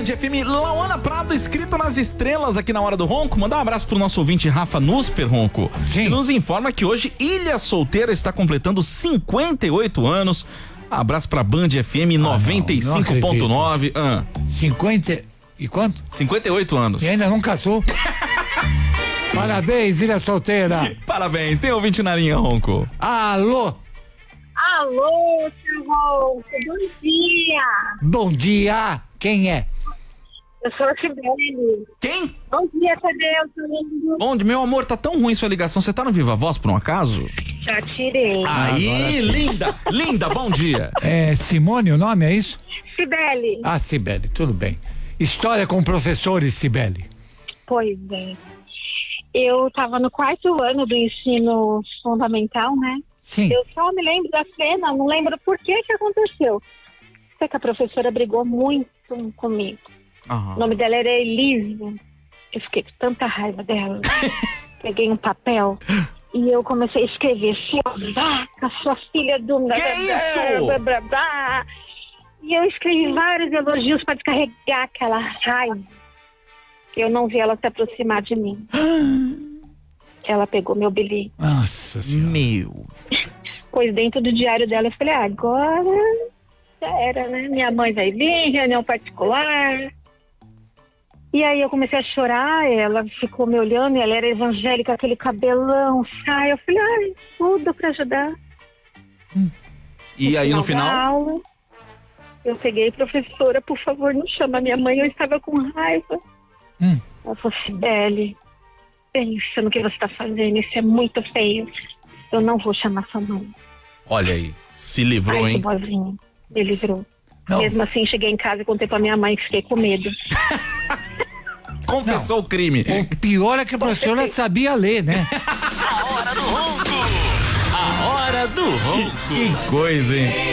Band FM. Lauana Prado, escrito nas estrelas aqui na Hora do Ronco. Mandar um abraço pro nosso ouvinte Rafa Nusper, Ronco. Sim. Que nos informa que hoje Ilha Solteira está completando 58 anos. Abraço pra Band FM 95.9. 50 e quanto? 58 anos. E ainda não casou. Parabéns, Ilha Solteira. Parabéns. Tem ouvinte na linha, Ronco. Alô. Alô, seu Ronco, bom dia. Bom dia. Quem é? Eu sou a Sibeli. Quem? Bom dia, Tadeu, seu lindo. Bom, meu amor, tá tão ruim sua ligação. Você tá no Viva Voz por um acaso? Já tirei. Aí, linda, linda, bom dia. É Simone o nome, é isso? Sibeli. Ah, Cibele, tudo bem. História com professores, Cibele. Pois é. Eu tava no 4º ano do ensino fundamental, né? Sim. Eu só me lembro da cena, não lembro por que aconteceu. Sei que a professora brigou muito comigo. O nome dela era Elise. Eu fiquei com tanta raiva dela. Peguei um papel e eu comecei a escrever: sua vaca, sua filha do... Que isso? Blá, blá, blá. E eu escrevi vários elogios para descarregar aquela raiva. Eu não vi ela se aproximar de mim. Ela pegou meu bilhete. Nossa Senhora. Meu. Pois dentro do diário dela eu falei: agora já era, né? Minha mãe vai vir, reunião particular. E aí eu comecei a chorar, ela ficou me olhando, ela era evangélica, aquele cabelão, saia. Eu falei: ai, tudo pra ajudar. E aí no da final? aula, eu peguei: professora, por favor, não chama minha mãe, eu estava com raiva. Ela falou: Sibeli, pensa no que você está fazendo, isso é muito feio. Eu não vou chamar sua mãe. Olha aí, se livrou, Ai, hein? que boazinha, me livrou. Não. Mesmo assim, cheguei em casa e contei pra minha mãe que fiquei com medo. Confessou o crime. O pior é que a professora sabia ler, né? A Hora do Ronco. A Hora do Ronco. Que coisa, hein?